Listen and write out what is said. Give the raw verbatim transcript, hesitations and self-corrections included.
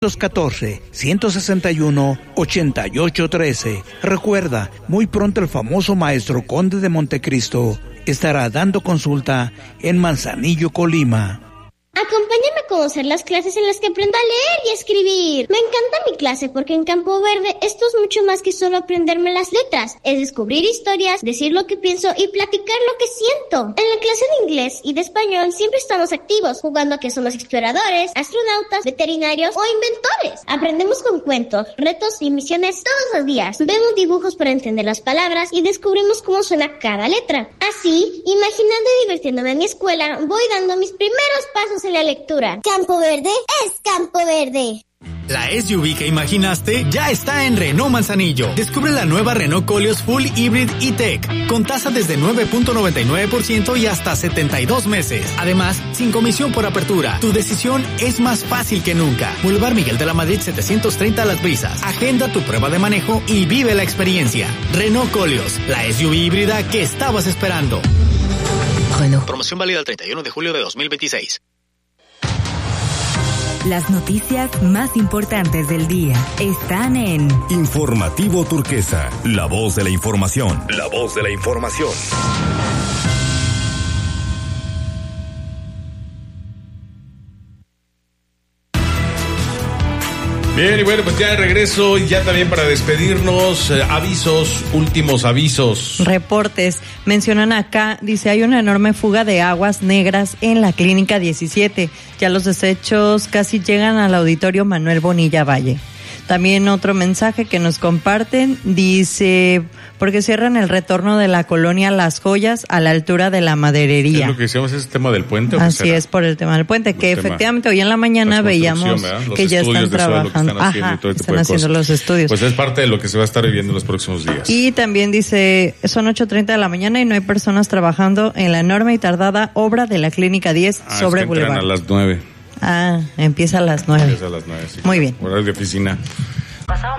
catorce, ciento sesenta y uno, ochenta y ocho trece. Recuerda, muy pronto el famoso maestro Conde de Montecristo estará dando consulta en Manzanillo, Colima. Acompáñame a conocer las clases en las que aprendo a leer y escribir. Me encanta mi clase porque en Campo Verde esto es mucho más que solo aprenderme las letras. Es descubrir historias, decir lo que pienso y platicar lo que siento. En la clase de inglés y de español siempre estamos activos, jugando a que somos exploradores, astronautas, veterinarios o inventores. Aprendemos con cuentos, retos y misiones todos los días. Vemos dibujos para entender las palabras y descubrimos cómo suena cada letra. Así, imaginando y divirtiéndome en mi escuela, voy dando mis primeros pasos en la lectura. Campo Verde es Campo Verde. La S U V que imaginaste ya está en Renault Manzanillo. Descubre la nueva Renault Koleos Full Hybrid E-Tech con tasa desde nueve punto noventa y nueve por ciento y hasta setenta y dos meses. Además, sin comisión por apertura. Tu decisión es más fácil que nunca. Boulevard Miguel de la Madrid setecientos treinta Las Brisas. Agenda tu prueba de manejo y vive la experiencia. Renault Koleos, la S U V híbrida que estabas esperando. Renault. Promoción válida el treinta y uno de julio de dos mil veintiséis. Las noticias más importantes del día están en Informativo Turquesa, la voz de la información. La voz de la información. Bien, y bueno, pues ya de regreso, ya también para despedirnos, eh, avisos, últimos avisos. Reportes, mencionan acá, dice, hay una enorme fuga de aguas negras en la Clínica diecisiete. Ya los desechos casi llegan al auditorio Manuel Bonilla Valle. También otro mensaje que nos comparten, dice, porque cierran el retorno de la colonia Las Joyas a la altura de la maderería. ¿Es lo que decíamos, es el tema del puente? Así es, por el tema del puente, que efectivamente hoy en la mañana veíamos que ya están trabajando. Están haciendo, Ajá, y todo este están haciendo los estudios. Pues es parte de lo que se va a estar viviendo en los próximos días. Y también dice, son ocho treinta de la mañana y no hay personas trabajando en la enorme y tardada obra de la Clínica diez ah, sobre es que Boulevard. a las nueve. Ah, empieza a las nueve. Empieza a las nueve, sí. Muy bien. Horario de oficina. Pasado